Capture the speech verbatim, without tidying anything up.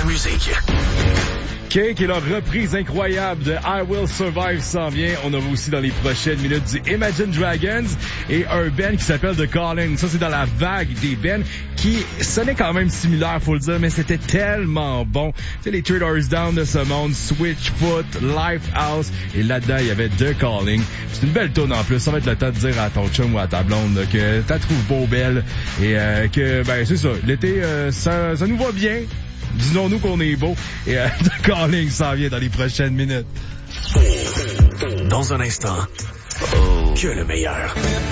musique. Cake et leur reprise incroyable de I Will Survive s'en vient. On aura aussi dans les prochaines minutes du Imagine Dragons et un band qui s'appelle The Calling. Ça, c'est dans la vague des bands qui sonnaient quand même similaire, faut le dire, mais c'était tellement bon. Tu sais, les Three Doors Down de ce monde, Switchfoot, Lifehouse, et là-dedans, il y avait The Calling. C'est une belle tune en plus. Ça va être le temps de dire à ton chum ou à ta blonde là, que t'as trouvé beau, belle, et euh, que, ben, c'est ça, l'été, euh, ça, ça nous va bien. Disons-nous qu'on est beau. Et euh, The Calling s'en vient dans les prochaines minutes. Dans un instant, oh, que le meilleur.